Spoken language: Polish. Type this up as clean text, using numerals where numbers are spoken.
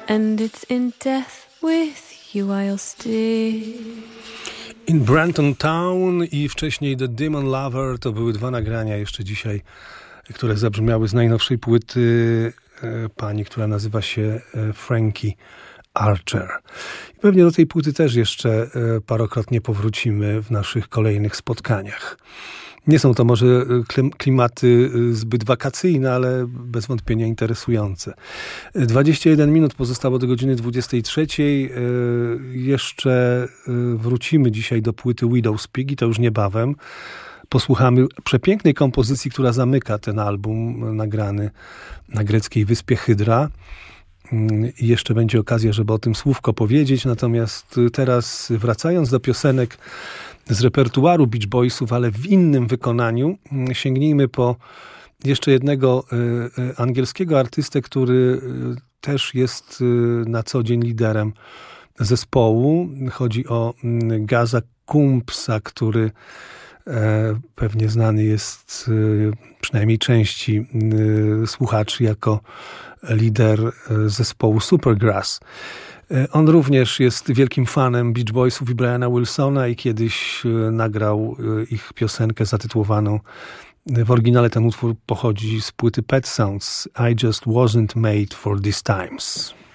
And it's in death with you I'll stay. In Branton Town i wcześniej The Demon Lover to były dwa nagrania jeszcze dzisiaj, które zabrzmiały z najnowszej płyty pani, która nazywa się Frankie Archer. I pewnie do tej płyty też jeszcze parokrotnie powrócimy w naszych kolejnych spotkaniach. Nie są to może klimaty zbyt wakacyjne, ale bez wątpienia interesujące. 21 minut pozostało do godziny 23. Jeszcze wrócimy dzisiaj do płyty Widow's Peak i to już niebawem. Posłuchamy przepięknej kompozycji, która zamyka ten album nagrany na greckiej wyspie Hydra. I jeszcze będzie okazja, żeby o tym słówko powiedzieć. Natomiast teraz, wracając do piosenek z repertuaru Beach Boysów, ale w innym wykonaniu, sięgnijmy po jeszcze jednego angielskiego artystę, który też jest na co dzień liderem zespołu. Chodzi o Gaza Kumpsa, który pewnie znany jest przynajmniej części słuchaczy jako lider zespołu Supergrass. On również jest wielkim fanem Beach Boysów i Briana Wilsona i kiedyś nagrał ich piosenkę zatytułowaną, w oryginale ten utwór pochodzi z płyty Pet Sounds, I Just Wasn't Made for These Times.